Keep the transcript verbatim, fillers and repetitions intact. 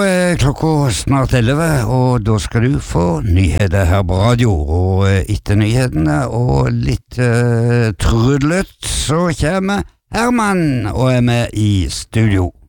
er klokka snart elleve, og da skal du få nyheter her på radio. Og etter nyhetene og litt uh, trudlet, så kommer Herman og er med i studio.